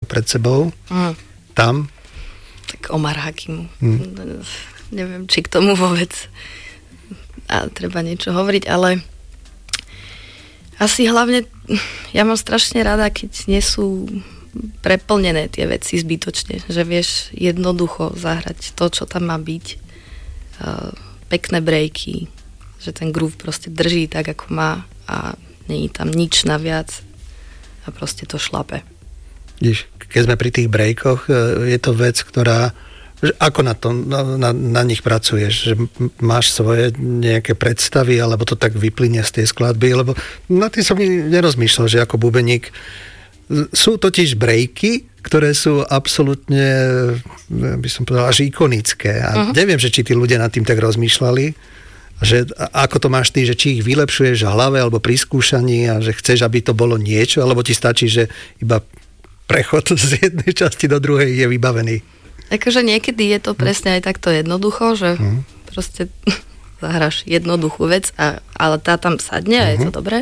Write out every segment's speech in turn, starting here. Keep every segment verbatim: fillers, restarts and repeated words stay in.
pred sebou. Mm. Tam. Tak Omar Hakim. Mm. Neviem, či k tomu vôbec a treba niečo hovoriť, ale asi hlavne ja mám strašne rada, keď nie sú preplnené tie veci zbytočne, že vieš jednoducho zahrať to, čo tam má byť. Uh, pekné breaky, že ten groove proste drží tak, ako má a nie je tam nič naviac a proste to šlape. Víš, keď sme pri tých breakoch, je to vec, ktorá že ako na, to, na, na, na nich pracuješ? Že máš svoje nejaké predstavy, alebo to tak vyplynie z tej skladby? Lebo na tým som nerozmýšľal, že ako bubeník sú totiž breaky, ktoré sú absolútne, by som povedal, až ikonické. A uh-huh. neviem, že či tí ľudia nad tým tak rozmýšľali, že ako to máš ty, že či ich vylepšuješ v hlave alebo pri skúšaní a že chceš, aby to bolo niečo, alebo ti stačí, že iba prechod z jednej časti do druhej je vybavený. Akože niekedy je to presne aj takto jednoducho, že uh-huh. proste zahráš jednoduchú vec, a, ale tá tam sadne a je to uh-huh. dobré.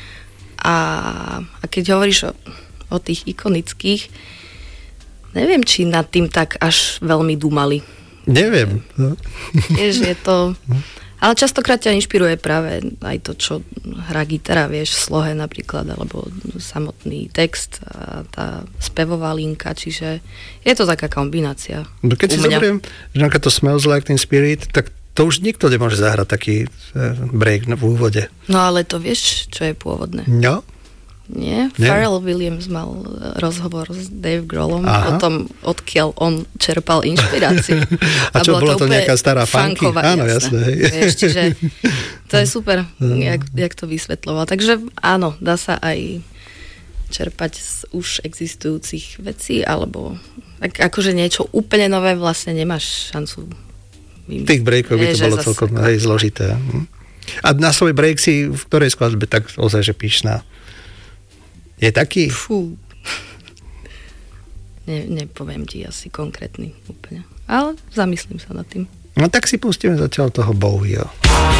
A, a keď hovoríš o o tých ikonických, neviem, či nad tým tak až veľmi dúmali. Neviem. No. Vieš, je to... Ale častokrát ťa inšpiruje práve aj to, čo hrá gitara, vieš, v slohe napríklad, alebo samotný text a tá spevová linka, čiže je to taká kombinácia. No keď si zoberiem, že napríklad to Smells Like Teen Spirit, tak to už nikto nemôže zahrať taký break v úvode. No ale to vieš, čo je pôvodné? No. Nie? Pharrell Williams mal rozhovor s Dave Grohlom o tom, odkiaľ on čerpal inšpiráciu. A, a čo, bola to, to nejaká stará funky? Áno, jasné. Vieš, čiže to je super, jak, jak to vysvetľoval. Takže áno, dá sa aj čerpať z už existujúcich vecí, alebo tak akože niečo úplne nové vlastne nemáš šancu vymyslieť. Tých breakov by to bolo celkom hej, zložité. A na svoj break si v ktorej skladbe tak ozaj, že pyšná? Je taký? Fú. Ne, nepoviem ti asi konkrétny úplne. Ale zamyslím sa nad tým. No tak si pustíme zatiaľ toho Bowieho.